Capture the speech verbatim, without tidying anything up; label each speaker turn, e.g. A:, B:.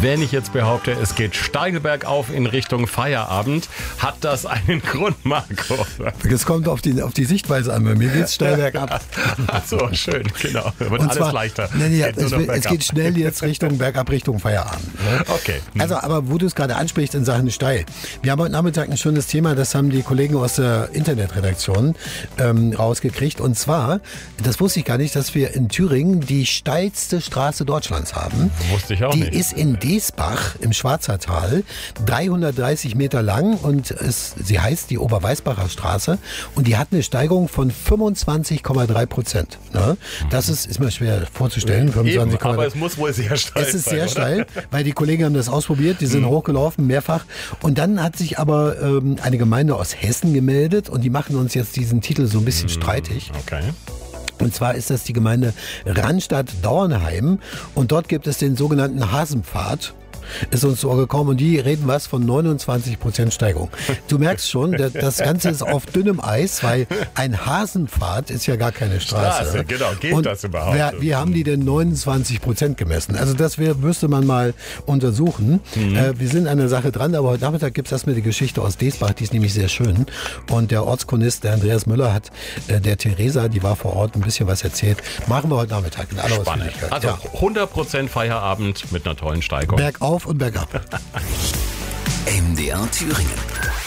A: Wenn ich jetzt behaupte, es geht steil bergauf in Richtung Feierabend, hat das einen Grund, Marco?
B: Es kommt auf die, auf die Sichtweise an. Bei mir geht es steil bergab.
A: Ach so, schön, genau. Wird
B: Und
A: alles
B: zwar,
A: leichter.
B: Nee, nee,
A: Geht
B: es,
A: nur noch
B: es
A: bergab.
B: geht schnell jetzt Richtung bergab, Richtung Feierabend. Ne?
A: Okay.
B: Also, aber wo du es gerade ansprichst in Sachen steil. Wir haben heute Nachmittag ein schönes Thema, das haben die Kollegen aus der Internetredaktion ähm, rausgekriegt. Und zwar, das wusste ich gar nicht, dass wir in Thüringen die steilste Straße Deutschlands haben.
A: Wusste ich auch
B: die
A: nicht.
B: ist in Desbach im Schwarzertal, dreihundertdreißig Meter lang und es, sie heißt die Oberweißbacher Straße und die hat eine Steigung von fünfundzwanzig Komma drei Prozent. Ne? Das ist, ist mir schwer vorzustellen. fünfundzwanzig Komma drei.
A: Aber es muss wohl sehr steil sein.
B: Es ist sehr
A: oder?
B: steil, weil die Kollegen haben das ausprobiert, die sind mhm. hochgelaufen, mehrfach. Und dann hat sich aber ähm, eine Gemeinde aus Hessen gemeldet und die machen uns jetzt diesen Titel so ein bisschen mhm. streitig.
A: Okay.
B: Und zwar ist das die Gemeinde Rannstadt-Dauernheim und dort gibt es den sogenannten Hasenpfad. Ist uns so gekommen und die reden was von neunundzwanzig Prozent Steigung. Du merkst schon, das Ganze ist auf dünnem Eis, weil ein Hasenpfad ist ja gar keine Straße.
A: Straße, genau, geht
B: und
A: das überhaupt?
B: Wer, wie haben die denn neunundzwanzig Prozent gemessen? Also das wär, müsste man mal untersuchen. Mhm. Äh, wir sind an der Sache dran, aber heute Nachmittag gibt es erstmal die Geschichte aus Desbach, die ist nämlich sehr schön. Und der Ortschronist, der Andreas Müller, hat äh, der Theresa, die war vor Ort, ein bisschen was erzählt. Machen wir heute Nachmittag in aller
A: Spannend.
B: Ausführlichkeit.
A: Also
B: ja.
A: hundert Prozent Feierabend mit einer tollen Steigung.
B: Bergauf und bergab.
C: M D R Thüringen.